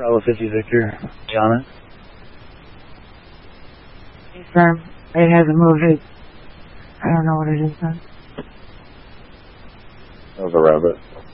Bravo 50 Victor, Gianna. Confirm. It hasn't moved it. I don't know what it is, son. That was a rabbit.